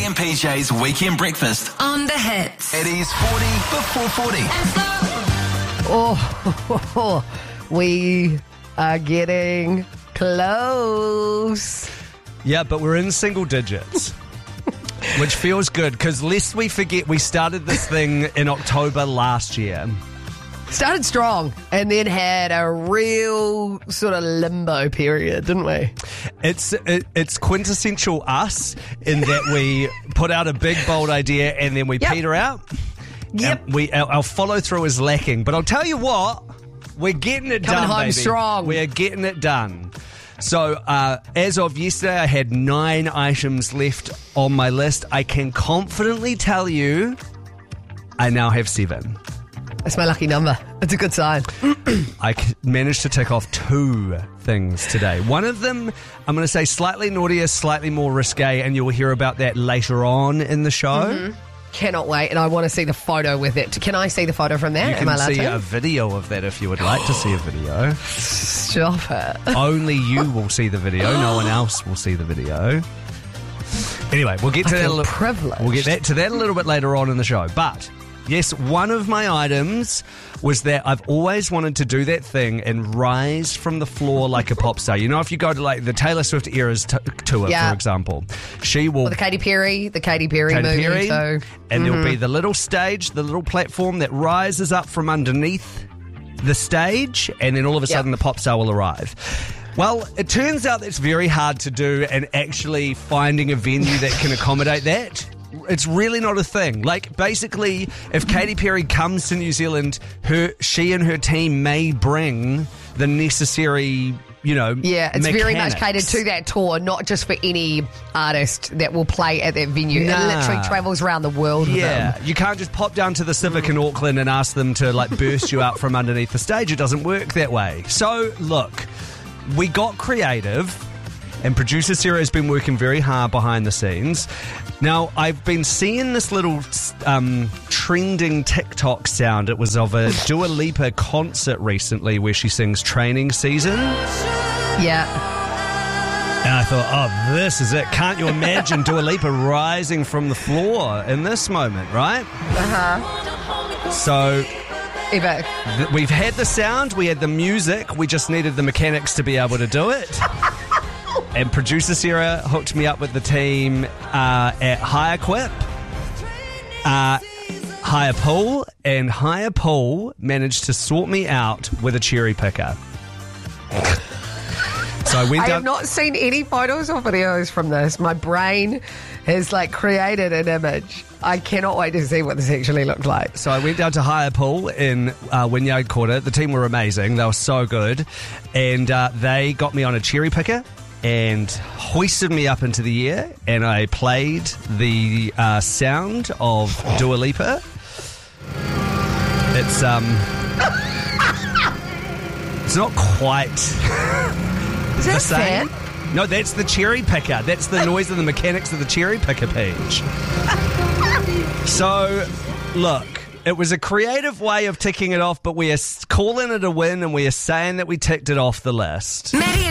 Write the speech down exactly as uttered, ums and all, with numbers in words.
and P J's Weekend Breakfast On the hits. It is forty before forty. Oh, we are getting close. Yeah, but we're in single digits, which feels good because lest we forget, we started this thing in October last year. Started strong and then had a real sort of limbo period, didn't we? It's it, it's quintessential us in that we put out a big, bold idea and then we Yep. peter out. Yep. And we our, our follow through is lacking. But I'll tell you what, we're getting it Coming done, home baby. strong. We're getting it done. So uh, as of yesterday, I had nine items left on my list. I can confidently tell you, I now have seven. That's my lucky number. It's a good sign. I c- managed to tick off two things today. One of them, I'm going to say slightly naughtier, slightly more risque, and you'll hear about that later on in the show. Mm-hmm. Cannot wait, and I want to see the photo with it. Can I see the photo from that? You Am I can allowed see to? a video of that if you would like to see a video. Stop it. Only you will see the video. No one else will see the video. Anyway, we'll get to I that. feel A li- privileged. We'll get that, to that a little bit later on in the show. But yes, one of my items was that I've always wanted to do that thing and rise from the floor like a pop star. You know, if you go to like the Taylor Swift Eras t- tour, Yeah. for example, she will. Or the Katy Perry, the Katy Perry Katy movie Perry, too. and there'll Mm-hmm. be the little stage, the little platform that rises up from underneath the stage, and then all of a Yep. sudden the pop star will arrive. Well, it turns out that's very hard to do, and actually finding a venue that can accommodate that, it's really not a thing. Like, basically, if Katy Perry comes to New Zealand, her she and her team may bring the necessary, you know, Yeah, it's very much mechanics. catered to that tour, not just for any artist that will play at that venue. Nah. It literally travels around the world with Yeah, them. you can't just pop down to the Civic in Auckland and ask them to like burst you out from underneath the stage. It doesn't work that way. So, look, we got creative, and producer Sarah has been working very hard behind the scenes. Now, I've been seeing this little um, trending TikTok sound. It was of a Dua Lipa concert recently where she sings Training Season. Yeah. And I thought, oh, this is it. Can't you imagine Dua Lipa rising from the floor in this moment, right? Uh-huh. So Eva. th- we've had the sound, we had the music, we just needed the mechanics to be able to do it. And producer Sarah hooked me up with the team uh, at Hire Quip, uh, Hire Pool, and Hire Pool managed to sort me out with a cherry picker. So I went I down. have not seen any photos or videos from this. My brain has like created an image. I cannot wait to see what this actually looked like. So I went down to Hire Pool in uh, Wynyard Quarter. The team were amazing. They were so good. And uh, they got me on a cherry picker and hoisted me up into the air. And I played the uh, sound of Dua Lipa. It's, um... it's not quite Is the that same. fan? No, that's the cherry picker. That's the noise of the mechanics of the cherry picker page. So, look, it was a creative way of ticking it off, but we are calling it a win and we are saying that we ticked it off the list. Maddie